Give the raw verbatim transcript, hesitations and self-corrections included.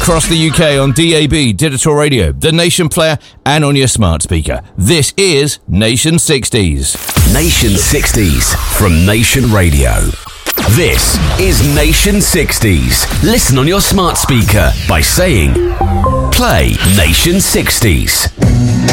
across the U K on D A B, digital radio, the Nation player, and on your smart speaker. This is Nation sixties. Nation sixties from Nation Radio. This is Nation sixties. Listen on your smart speaker by saying, play Nation sixties.